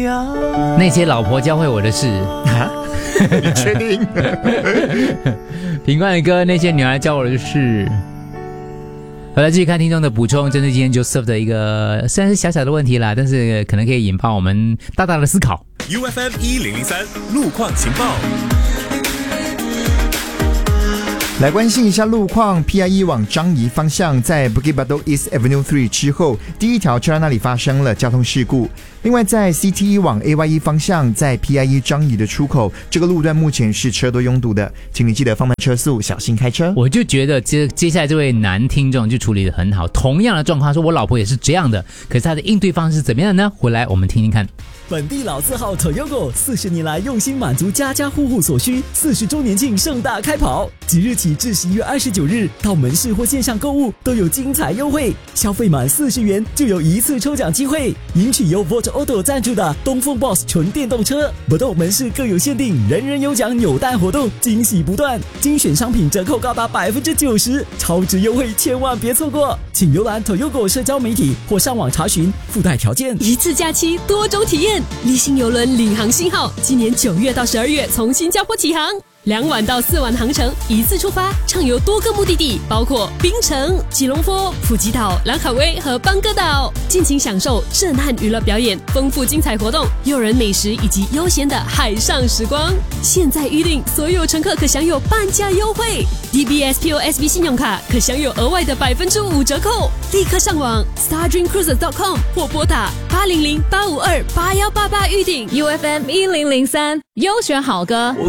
那些老婆教会我的事啊，你确定？ 品冠的歌，那些女孩教我的事。好了，继续看听众的补充，针对今天 Joseph 的一个虽然是小小的问题啦，但是可能可以引发我们大大的思考。 UFM 1003路况情报。 来关心一下路况 ，PIE 往樟宜方向在 Bukit Batok East Avenue 3之后，第一条车道那里发生了交通事故。另外，在 CTE 往 AYE 方向，在 PIE 樟宜的出口，这个路段目前是车多拥堵的，请你记得放慢车速，小心开车。 我就觉得接下来这位男听众就处理得很好，同样的状况，说我老婆也是这样的，可是他的应对方式是怎么样的呢？回来我们听听看。 本地老字号 Toyota 40年来用心满足家家户户所需，40周年庆盛大开跑，即日起至11月29日，到门市或线上购物都有精彩优惠，消费满40元就有一次抽奖机会，赢取由 Volt Auto 赞助的东风 Boss 纯电动车。Batok 门市各有限定，人人有奖扭蛋活动，惊喜不断，精选商品折扣高达90%，超值优惠千万别错过。请浏览 Toyota 社交媒体或上网查询，附带条件。 一次假期多种体验，立新邮轮领航信号今年9月到12月从新加坡起航，2晚到4晚航程，一次出发，畅游多个目的地，包括槟城、吉隆坡、普吉岛、兰卡威和邦哥岛，尽情享受震撼娱乐表演、丰富精彩活动、诱人美食以及悠闲的海上时光。现在预定，所有乘客可享有半价优惠 ，DBS POSB 信用卡可享有额外的5%折扣。立刻上网 stardreamcruises.com 或拨打800-852-8188预订。 UFM 1003优选好歌。